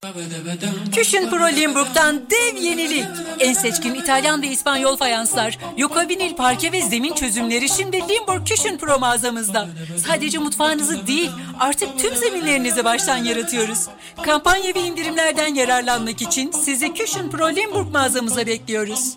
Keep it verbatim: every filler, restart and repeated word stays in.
Küchen Pro Limburg'dan dev yenilik. En seçkin İtalyan ve İspanyol fayanslar, Yoko vinil parke ve zemin çözümleri şimdi Limburg Küchen Pro mağazamızda. Sadece mutfağınızı değil, artık tüm zeminlerinizi baştan yaratıyoruz. Kampanya ve indirimlerden yararlanmak için sizi Küchen Pro Limburg mağazamıza bekliyoruz.